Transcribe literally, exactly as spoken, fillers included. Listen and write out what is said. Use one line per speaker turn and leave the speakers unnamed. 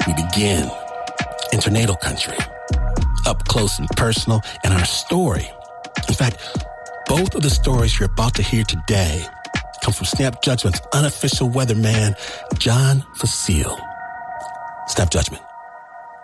we begin in tornado country, up close and personal, and our story. In fact, both of the stories you're about to hear today come from Snap Judgment's unofficial weatherman, John Facile. Snap Judgment.